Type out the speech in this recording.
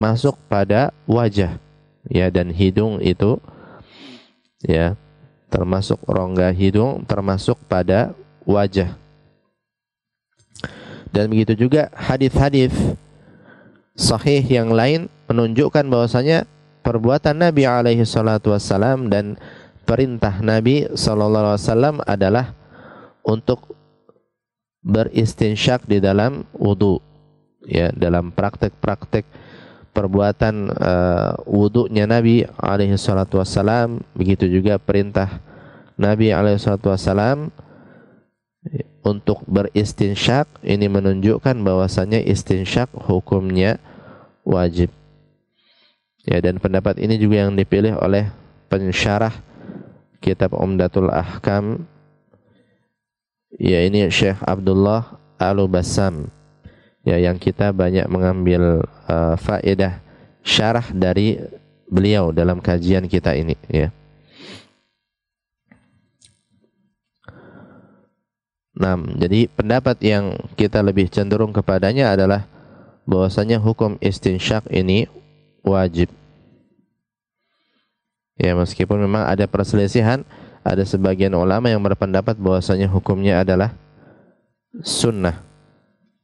masuk pada wajah, ya, dan hidung itu, ya, termasuk rongga hidung termasuk pada wajah. Dan begitu juga hadis-hadis sahih yang lain menunjukkan bahwasanya perbuatan Nabi alaihi salatu wassalam dan perintah Nabi sallallahu alaihi wasallam adalah untuk beristinsyak di dalam wudu, ya, dalam praktek-praktek perbuatan wudunya Nabi alaihi salatu wassalam. Begitu juga perintah Nabi alaihi salatu wassalam untuk beristinsyak, ini menunjukkan bahwasanya istinsyak hukumnya wajib. Ya, dan pendapat ini juga yang dipilih oleh pensyarah kitab Umdatul Ahkam, ya, ini Syekh Abdullah Al-Bassam, ya, yang kita banyak mengambil faedah syarah dari beliau dalam kajian kita ini, ya. Nah, jadi pendapat yang kita lebih cenderung kepadanya adalah bahwasanya hukum istinsyak ini wajib. Ya, meskipun memang ada perselisihan, ada sebagian ulama yang berpendapat bahwasanya hukumnya adalah sunnah.